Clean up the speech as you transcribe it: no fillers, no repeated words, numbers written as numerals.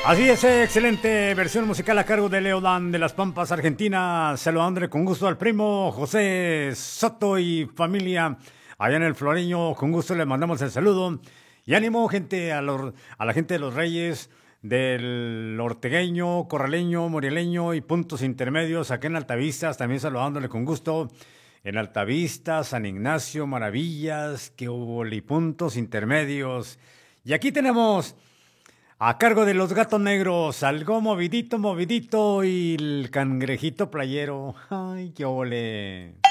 Así es, excelente versión musical a cargo de Leodan de las Pampas, Argentina. Saludándole con gusto al primo José Soto y familia allá en el Floreño. Con gusto le mandamos el saludo. Y ánimo, gente, a la gente de los Reyes, del Ortegueño, Corraleño, Morieleño y puntos intermedios acá en Altavistas. También saludándole con gusto en Altavista, San Ignacio, Maravillas, que hubo y puntos intermedios. Y aquí tenemos a cargo de los gatos negros, algo movidito, movidito y el cangrejito playero. Ay, qué ole.